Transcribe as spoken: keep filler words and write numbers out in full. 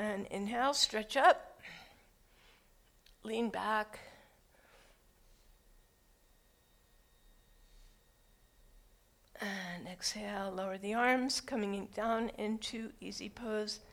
And inhale, stretch up, lean back. And exhale, lower the arms, coming down into easy pose.